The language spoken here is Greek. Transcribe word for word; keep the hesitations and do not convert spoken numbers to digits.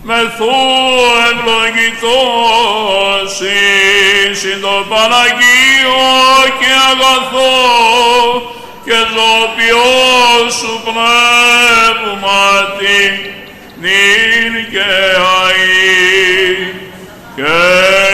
μεθού ευλογητός εις το Παναγίο και αγαθό και ζωοποιό σου πνεύματι νυν και